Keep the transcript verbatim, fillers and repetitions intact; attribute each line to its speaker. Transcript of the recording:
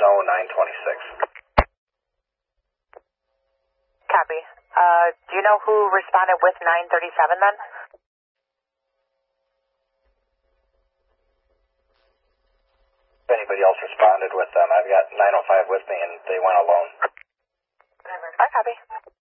Speaker 1: Snow nine twenty-six.
Speaker 2: Copy. Uh, do you know who responded with nine thirty-seven then?
Speaker 1: If anybody else responded with them, I've got nine oh five with me and they went alone.
Speaker 2: I copy.